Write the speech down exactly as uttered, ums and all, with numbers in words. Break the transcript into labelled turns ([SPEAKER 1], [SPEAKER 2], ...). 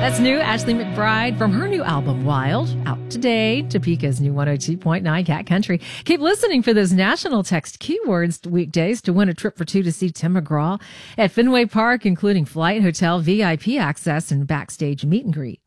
[SPEAKER 1] That's new Ashley McBryde from her new album, Wild, out today. Topeka's new one oh two point nine Cat Country. Keep listening for those national text keywords weekdays to win a trip for two to see Tim McGraw at Fenway Park, including flight, hotel, V I P access, and backstage meet and greet.